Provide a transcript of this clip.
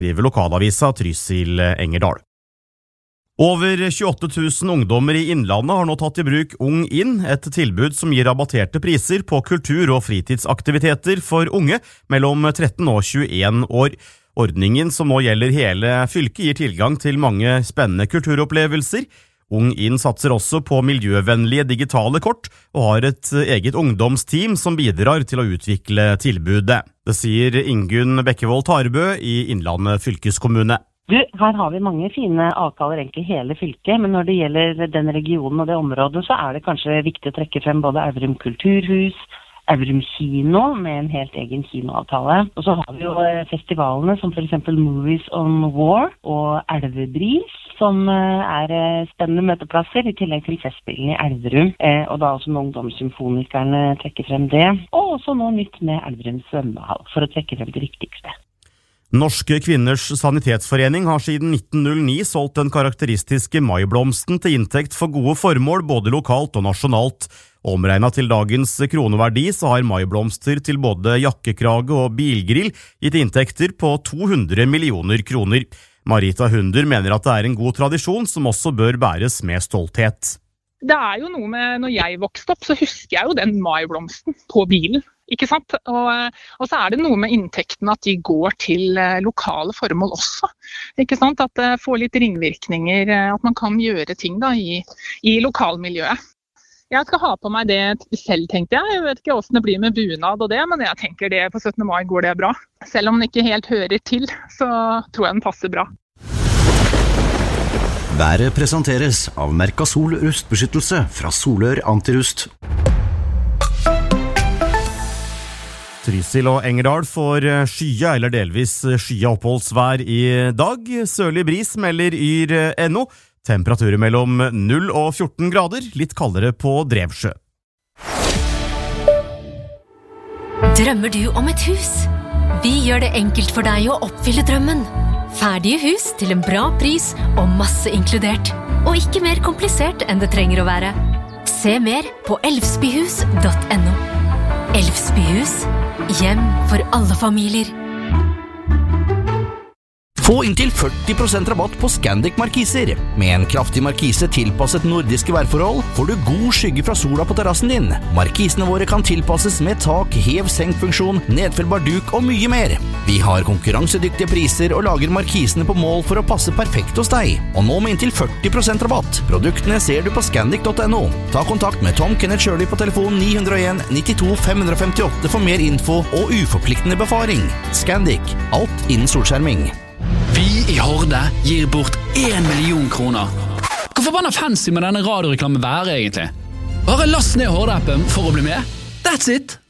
skriver lokalavisa Trysil Engerdal. Over 28 000 ungdommer I Innlandet har nå tatt I bruk Ung Inn, et tilbud som gir rabatterte priser på kultur- og fritidsaktiviteter for unge mellom 13 og 21 år. Ordningen som nå gjelder hele fylket gir tilgang til mange spennende kulturopplevelser. Ung Inn satser også på miljøvennlige digitale kort og har et eget ungdomsteam som bidrar til å utvikle tilbudet. Det sier Ingunn Bekkevold Tarbø I Innlandet fylkeskommune. Her har vi mange fine avtaler egentlig hele fylket, men når det gjelder den regionen og det området, så det kanskje viktig å trekke frem både Elverum Kulturhus, Elverum Kino med en helt egen kinoavtale. Og så har vi jo festivalene som for eksempel Movies on War og Elvebris, som spennende møteplasser I tillegg til festspillene I Elverum. Og da også med ungdomssymfonikerne trekker frem det. Og også noe nytt med Elverum svømmehall, for å trekke frem det viktigste. Norske Kvinners Sanitetsforening har siden 1909 solgt den karakteristiske maiblomsten til inntekt for gode formål både lokalt og nasjonalt. Omregnet til dagens kroneverdi så har maiblomster til både jakkekrage og bilgrill gitt inntekter på 200 millioner kroner. Marita Hunder mener at det en god tradisjon som også bør bæres med stolthet. Det jo noe med, når jeg vokste opp, så husker jeg jo den maiblomsten på bilen, ikke sant? Og så det noe med inntekten at de går til lokale formål også, ikke sant? At det får litt ringvirkninger, at man kan gjøre ting da I lokalmiljøet. Jeg skal ha på meg det selv, tenkte jeg. Jeg vet ikke hvordan det blir med bunad og det, men jeg tenker det på 17. mai går det bra. Selv om den ikke helt hører til, så tror jeg den passer bra. Været presenteres av Mercasol rustbeskyttelse fra Solør Antirust. Trysil og Engerdal får skya eller delvis skya oppholdsvær I dag. Sørlig bris melder Yr.no. Temperaturer mellom 0 og 14 grader, litt kaldere på Drevsjø. Drømmer du om et hus? Vi gjør det enkelt for deg å oppfylle drømmen. Ferdige hus til en bra pris og masse inkludert. Og ikke mer komplisert enn det trenger å være. Se mer på elvsbyhus.no. Elvsbyhus, hjem for alle familier. Få inntil 40% rabatt på Scandic-markiser. Med en kraftig markise tilpasset nordiske værforhold får du god skygge fra sola på terrassen din. Markisene våre kan tilpasses med tak, hev-senk-funksjon, nedfellbar duk og mye mer. Vi har konkurransedyktige priser og lager markisene på mål for å passe perfekt hos deg. Og nå med inntil 40% rabatt. Produktene ser du på scandic.no. Ta kontakt med Tom Kenneth Shirley på telefon 901 92 558 for mer info og uforpliktende befaring. Scandic. Alt innen solskjerming. Vi I Horde gir bort 1 million kroner. Hvor forbanna fancy må denne radioreklame være egentlig? Bare last ned Horde-appen for å bli med. That's it!